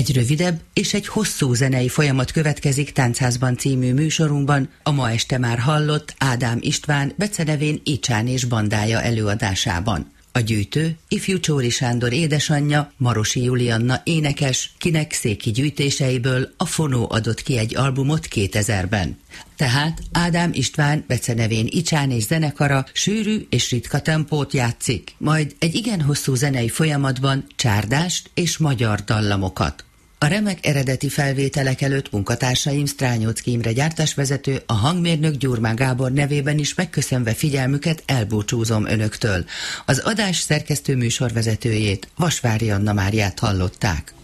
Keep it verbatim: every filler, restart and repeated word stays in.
Egy rövidebb és egy hosszú zenei folyamat következik Táncházban című műsorunkban, a ma este már hallott Ádám István becenevén Icsán és bandája előadásában. A gyűjtő ifjú Csóri Sándor édesanyja, Marosi Julianna énekes, kinek széki gyűjtéseiből a Fonó adott ki egy albumot kétezerben. Tehát Ádám István becenevén Icsán és zenekara sűrű és ritka tempót játszik, majd egy igen hosszú zenei folyamatban csárdást és magyar dallamokat. A remek eredeti felvételek előtt munkatársaim Strányóczky Imre gyártásvezető, a hangmérnök Gyurmán Gábor nevében is megköszönve figyelmüket elbúcsúzom önöktől. Az adás szerkesztő műsorvezetőjét, Vasvári Anna Máriát hallották.